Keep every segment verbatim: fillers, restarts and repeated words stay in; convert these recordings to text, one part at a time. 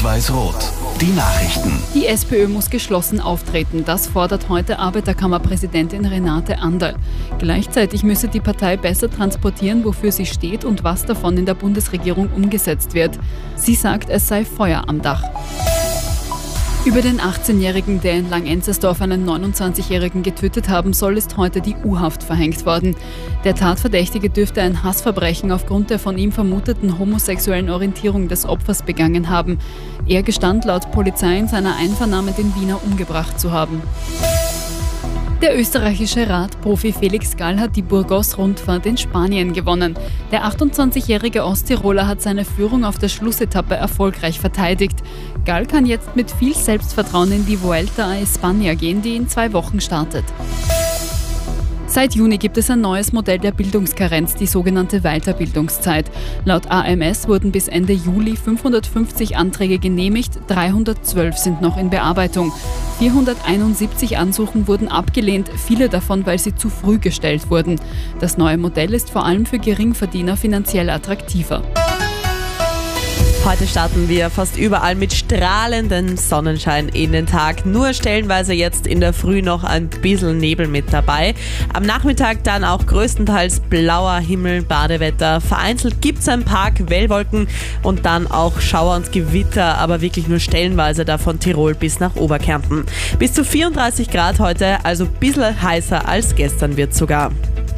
Rot-Weiß-Rot. Die Nachrichten. Die SPÖ muss geschlossen auftreten. Das fordert heute Arbeiterkammerpräsidentin Renate Anderl. Gleichzeitig müsse die Partei besser transportieren, wofür sie steht und was davon in der Bundesregierung umgesetzt wird. Sie sagt, es sei Feuer am Dach. Über den achtzehnjährigen, der in Langenzersdorf einen neunundzwanzigjährigen getötet haben soll, ist heute die U-Haft verhängt worden. Der Tatverdächtige dürfte ein Hassverbrechen aufgrund der von ihm vermuteten homosexuellen Orientierung des Opfers begangen haben. Er gestand laut Polizei in seiner Einvernahme, den Wiener umgebracht zu haben. Der österreichische Radprofi Felix Gall hat die Burgos-Rundfahrt in Spanien gewonnen. Der achtundzwanzigjährige Osttiroler hat seine Führung auf der Schlussetappe erfolgreich verteidigt. Gall kann jetzt mit viel Selbstvertrauen in die Vuelta a España gehen, die in zwei Wochen startet. Seit Juni gibt es ein neues Modell der Bildungskarenz, die sogenannte Weiterbildungszeit. Laut A M S wurden bis Ende Juli fünfhundertfünfzig Anträge genehmigt, dreihundertzwölf sind noch in Bearbeitung. vierhunderteinundsiebzig Ansuchen wurden abgelehnt, viele davon, weil sie zu früh gestellt wurden. Das neue Modell ist vor allem für Geringverdiener finanziell attraktiver. Heute starten wir fast überall mit strahlendem Sonnenschein in den Tag. Nur stellenweise jetzt in der Früh noch ein bisschen Nebel mit dabei. Am Nachmittag dann auch größtenteils blauer Himmel, Badewetter. Vereinzelt gibt es ein paar Quellwolken und dann auch Schauer und Gewitter, aber wirklich nur stellenweise da von Tirol bis nach Oberkärnten. Bis zu vierunddreißig Grad heute, also ein bisschen heißer als gestern wird sogar.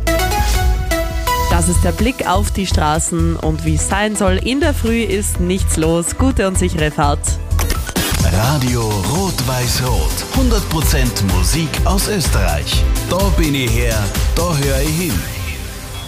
Das ist der Blick auf die Straßen und wie es sein soll. In der Früh ist nichts los. Gute und sichere Fahrt. Radio Rot-Weiß-Rot. hundert Prozent Musik aus Österreich. Da bin ich her, da höre ich hin.